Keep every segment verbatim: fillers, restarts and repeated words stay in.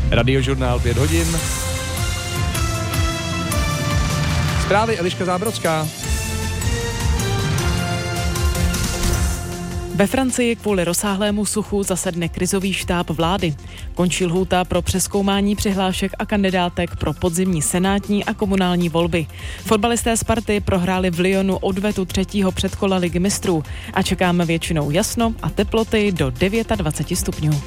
Radiožurnál pět hodin. Zprávy Eliška Zábrodská. Ve Francii kvůli rozsáhlému suchu zasedne krizový štáb vlády. Končí lhůta pro přezkoumání přihlášek a kandidátek pro podzimní senátní a komunální volby. Fotbalisté Sparty prohráli v Lyonu odvetu třetího předkola Ligy mistrů a čekáme většinou jasno a teploty do dvacet devět stupňů.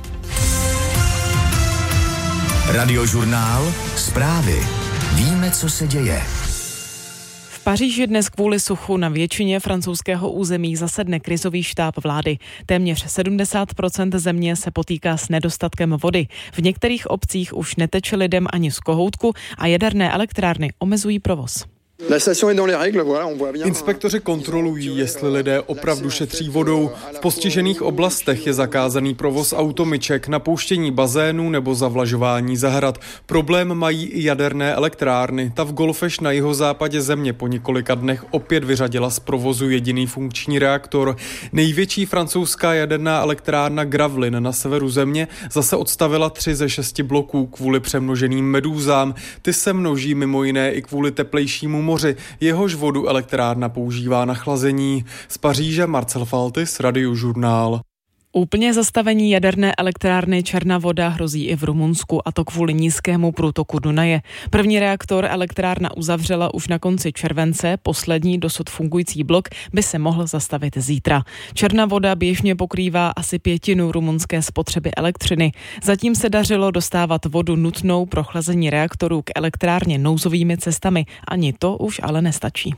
Radiožurnál, zprávy. Víme, co se děje. V Paříži dnes kvůli suchu na většině francouzského území zasedne krizový štáb vlády. Téměř sedmdesát procent země se potýká s nedostatkem vody. V některých obcích už neteče lidem ani z kohoutku a jaderné elektrárny omezují provoz. Inspektoři kontrolují, jestli lidé opravdu šetří vodou. V postižených oblastech je zakázaný provoz automyček, napouštění bazénů nebo zavlažování zahrad. Problém mají i jaderné elektrárny. Ta v Golfeš na jihozápadě země po několika dnech opět vyřadila z provozu jediný funkční reaktor. Největší francouzská jaderná elektrárna Gravelines na severu země zase odstavila tři ze šesti bloků kvůli přemnoženým medúzám. Ty se množí mimo jiné i kvůli teplejšímu moři, jehož vodu elektrárna používá na chlazení. Z Paříže Marcel Faltis, Radiožurnál. Úplně zastavení jaderné elektrárny Černá voda hrozí i v Rumunsku, a to kvůli nízkému průtoku Dunaje. První reaktor elektrárna uzavřela už na konci července, poslední dosud fungující blok by se mohl zastavit zítra. Černá voda běžně pokrývá asi pětinu rumunské spotřeby elektřiny. Zatím se dařilo dostávat vodu nutnou pro chlazení reaktorů k elektrárně nouzovými cestami, ani to už ale nestačí.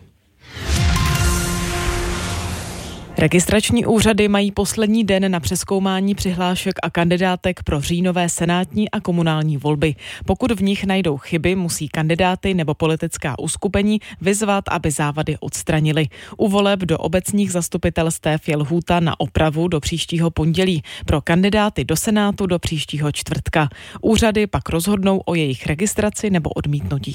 Registrační úřady mají poslední den na přezkoumání přihlášek a kandidátek pro říjnové senátní a komunální volby. Pokud v nich najdou chyby, musí kandidáty nebo politická uskupení vyzvat, aby závady odstranili. U voleb do obecních zastupitelstev je lhůta na opravu do příštího pondělí, pro kandidáty do Senátu do příštího čtvrtka. Úřady pak rozhodnou o jejich registraci nebo odmítnutí.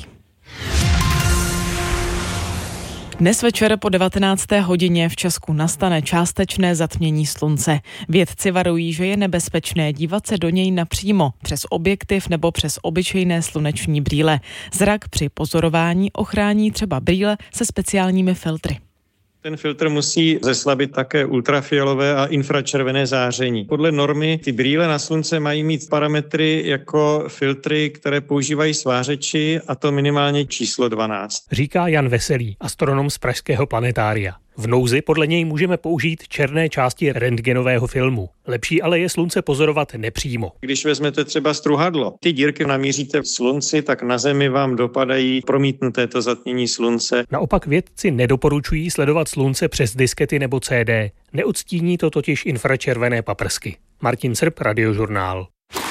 Dnes večer po devatenácté hodině v Česku nastane částečné zatmění slunce. Vědci varují, že je nebezpečné dívat se do něj napřímo, přes objektiv nebo přes obyčejné sluneční brýle. Zrak při pozorování ochrání třeba brýle se speciálními filtry. Ten filtr musí zeslabit také ultrafialové a infračervené záření. Podle normy ty brýle na slunce mají mít parametry jako filtry, které používají svářeči, a to minimálně číslo dvanáct. Říká Jan Veselý, astronom z pražského planetária. V nouzi podle něj můžeme použít černé části rentgenového filmu. Lepší ale je slunce pozorovat nepřímo. Když vezmete třeba struhadlo, ty dírky namíříte v slunci, tak na Zemi vám dopadají promítnuté to zatmění slunce. Naopak vědci nedoporučují sledovat slunce přes diskety nebo C D. Neodstíní to totiž infračervené paprsky. Martin Srb, Radiožurnál.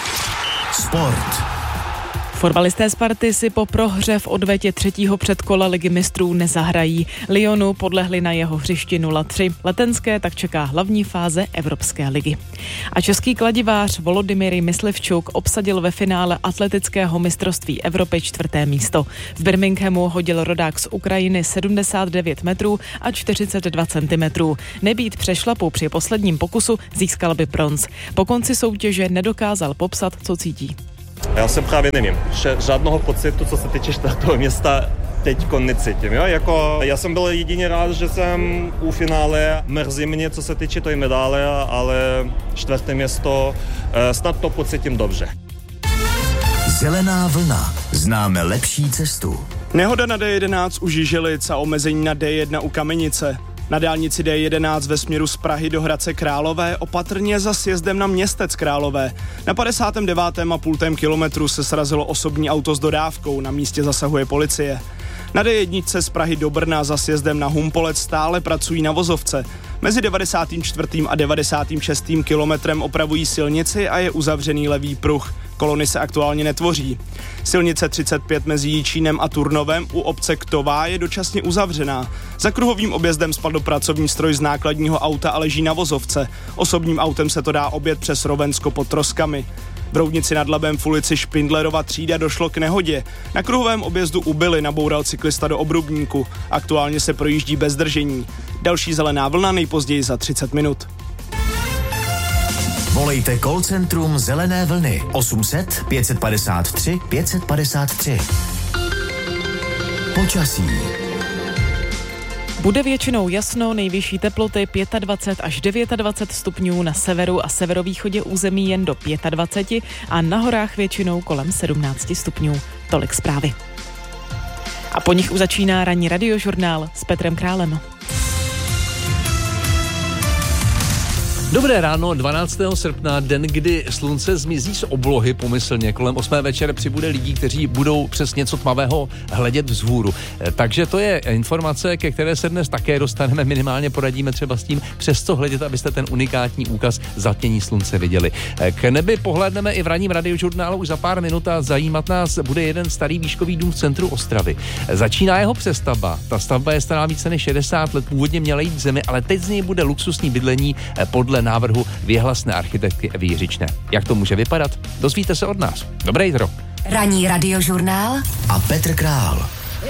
Sport. Fotbalisté Sparty si po prohře v odvetě třetího předkola Ligy mistrů nezahrají. Lyonu podlehli na jeho hřišti nula tři. Letenské tak čeká hlavní fáze Evropské ligy. A český kladivář Volodymyr Myslivčuk obsadil ve finále atletického mistrovství Evropy čtvrté místo. V Birminghamu hodil rodák z Ukrajiny sedmdesát devět metrů a čtyřicet dva centimetrů. Nebýt přešlapu při posledním pokusu, získal by bronz. Po konci soutěže nedokázal popsat, co cítí. Já se právě nevím, že žádného pocitu, co se týče čtvrtého města, teďko necítím. Jo? Jako, já jsem byl jedině rád, že jsem u finále, mrzí mě, co se týče té medaile, ale čtvrté město, snad to pocítím dobře. Zelená vlna. Známe lepší cestu. Nehoda na D jedenáct u Žiželic a omezení na D jedna u Kamenice. Na dálnici D jedenáct ve směru z Prahy do Hradce Králové opatrně za sjezdem na Městec Králové. Na padesátém devátém a půl kilometru se srazilo osobní auto s dodávkou, na místě zasahuje policie. Na D jedna z Prahy do Brna za sjezdem na Humpolec stále pracují na vozovce. Mezi devadesátým čtvrtým a devadesátým šestým kilometrem opravují silnici a je uzavřený levý pruh. Kolony se aktuálně netvoří. Silnice třicet pět mezi Jičínem a Turnovem u obce Ktová je dočasně uzavřená. Za kruhovým objezdem spadl pracovní stroj z nákladního auta a leží na vozovce. Osobním autem se to dá objet přes Rovensko pod Troskami. V Roudnici nad Labem v ulici Špindlerova třída došlo k nehodě. Na kruhovém objezdu u Byly naboural cyklista do obrubníku. Aktuálně se projíždí bez zdržení. Další zelená vlna nejpozději za třicet minut. Volejte call centrum Zelené vlny osm set pět padesát tři pět padesát tři. Počasí. Bude většinou jasno, nejvyšší teploty dvacet pět až dvacet devět stupňů, na severu a severovýchodě území jen do dvacet pět a na horách většinou kolem sedmnáct stupňů. Tolik zprávy. A po nich už začíná ranní radiožurnál s Petrem Králem. Dobré ráno, dvanáctého srpna, den, kdy slunce zmizí z oblohy pomyslně. Kolem osmé večer přibude lidí, kteří budou přes něco tmavého hledět vzhůru. Takže to je informace, ke které se dnes také dostaneme. Minimálně poradíme třeba s tím, přes co hledět, abyste ten unikátní úkaz zatmění slunce viděli. K nebi pohlédneme i v ranním radiožurnálu už za pár minut a zajímat nás bude jeden starý výškový dům v centru Ostravy. Začíná jeho přestavba. Ta stavba je stará více než šedesát let, původně měla jít v zemi, ale teď z něj bude luxusní bydlení podle návrhu věhlasné architektky Evy Jiřičné. Jak to může vypadat? Dozvíte se od nás. Dobré jitro. Ranní radiožurnál a Petr Král.